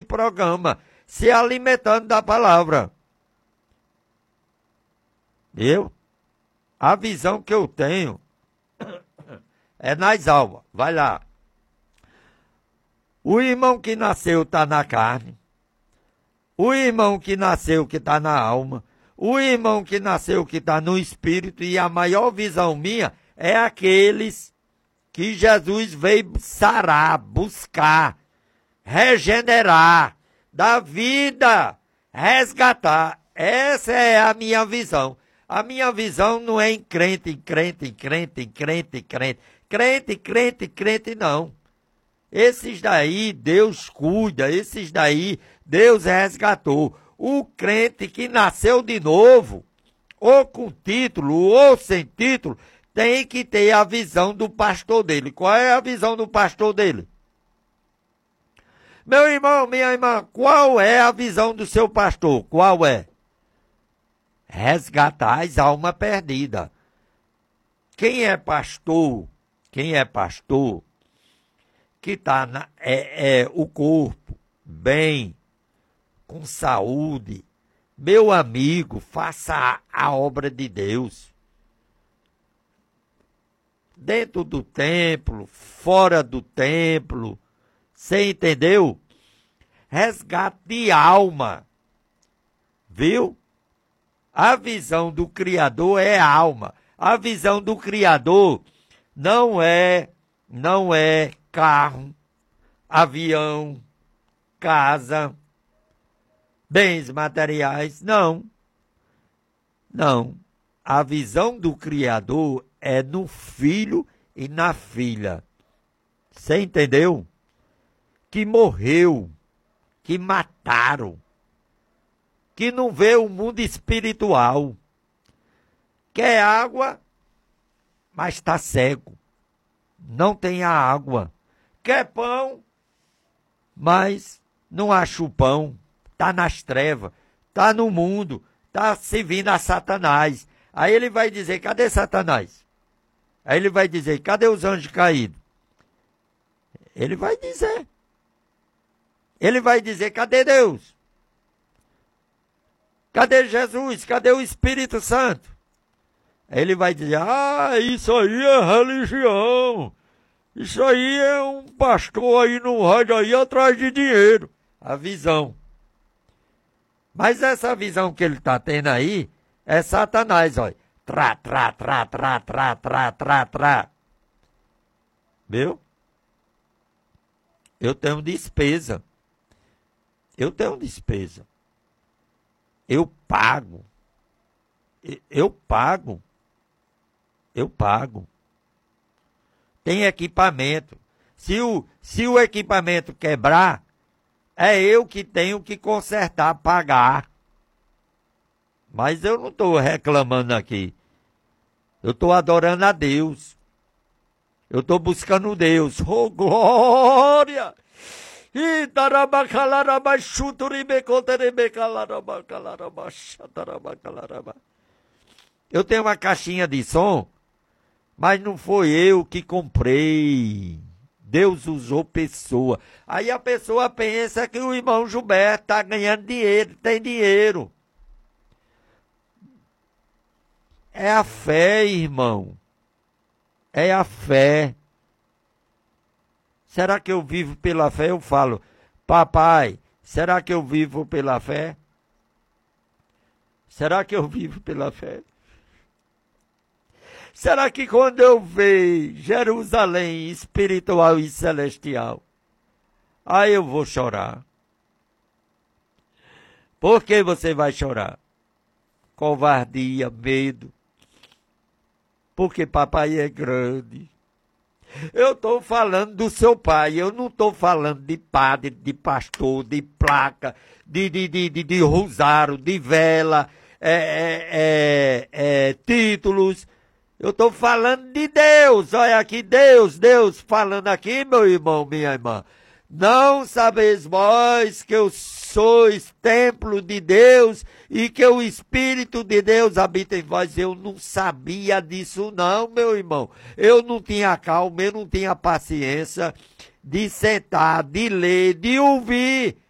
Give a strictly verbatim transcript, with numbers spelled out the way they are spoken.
programa, se alimentando da palavra. Eu? A visão que eu tenho é nas almas. Vai lá. O irmão que nasceu está na carne. O irmão que nasceu que está na alma. O irmão que nasceu que está no espírito. E a maior visão minha é aqueles que Jesus veio sarar, buscar, regenerar, dar vida, resgatar. Essa é a minha visão. A minha visão não é em crente, em crente, em crente, em crente, em crente. Crente, crente, crente, não. Esses daí Deus cuida, esses daí Deus resgatou. O crente que nasceu de novo, ou com título, ou sem título, tem que ter a visão do pastor dele. Qual é a visão do pastor dele? Meu irmão, minha irmã, qual é a visão do seu pastor? Qual é? Resgatar as almas perdidas. Quem é pastor, quem é pastor, que está é, é, o corpo bem, com saúde, meu amigo, faça a, a obra de Deus. Dentro do templo, fora do templo, você entendeu? Resgate de alma, viu? A visão do Criador é a alma. A visão do Criador não é, não é carro, avião, casa, bens materiais, não. Não. A visão do Criador é no filho e na filha. Você entendeu? Que morreu, que mataram, que não vê o mundo espiritual. Quer água, mas está cego. Não tem a água. Quer pão, mas não acha o pão. Está nas trevas, está no mundo, está servindo a Satanás. Aí ele vai dizer, cadê Satanás? Aí ele vai dizer, cadê os anjos caídos? Ele vai dizer. Ele vai dizer, cadê Deus? Cadê Jesus? Cadê o Espírito Santo? Aí ele vai dizer, ah, isso aí é religião. Isso aí é um pastor aí no rádio aí atrás de dinheiro. A visão. Mas essa visão que ele está tendo aí é Satanás, olha. Trá, trá, trá, trá, trá, trá, trá, trá. Viu? Eu tenho despesa. Eu tenho despesa. Eu pago. Eu pago. Eu pago. Tem equipamento. Se o, se o equipamento quebrar, é eu que tenho que consertar, pagar. Mas eu não estou reclamando aqui. Eu estou adorando a Deus. Eu estou buscando Deus. Oh, glória! Eu tenho uma caixinha de som, mas não foi eu que comprei. Deus usou pessoa. Aí a pessoa pensa que o irmão Gilberto está ganhando dinheiro, tem dinheiro. É a fé, irmão. É a fé. Será que eu vivo pela fé? Eu falo, papai, será que eu vivo pela fé? Será que eu vivo pela fé? Será que quando eu ver Jerusalém espiritual e celestial, aí eu vou chorar? Por que você vai chorar? Covardia, medo. Porque papai é grande. Eu estou falando do seu pai, eu não estou falando de padre, de pastor, de placa, de, de, de, de, de rosário, de vela, é, é, é, é, títulos. Eu estou falando de Deus. Olha aqui, Deus, Deus falando aqui, meu irmão, minha irmã. Não sabeis vós que eu sois templo de Deus e que o Espírito de Deus habita em vós. Eu não sabia disso não, meu irmão. Eu não tinha calma, eu não tinha paciência de sentar, de ler, de ouvir